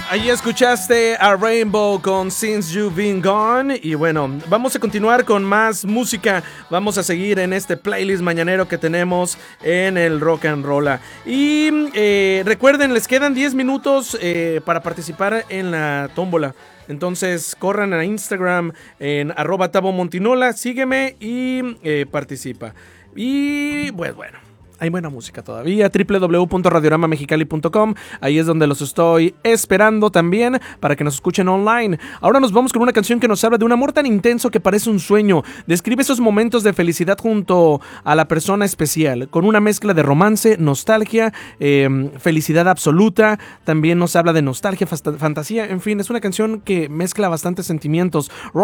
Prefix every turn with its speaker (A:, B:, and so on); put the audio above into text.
A: Ahí escuchaste a Rainbow con Since You've Been Gone. Y bueno, vamos a continuar con más música. Vamos a seguir en este playlist mañanero que tenemos en el Rock and Roll. Y recuerden, les quedan 10 minutos para participar en la tómbola. Entonces corran a Instagram en @TaboMontinola, sígueme y participa. Y pues bueno, hay buena música todavía. www.radioramamexicali.com. Ahí es donde los estoy esperando también para que nos escuchen online. Ahora nos vamos con una canción que nos habla de un amor tan intenso que parece un sueño. Describe esos momentos de felicidad junto a la persona especial, con una mezcla de romance, nostalgia, felicidad absoluta. También nos habla de nostalgia, fantasía. En fin, es una canción que mezcla bastantes sentimientos.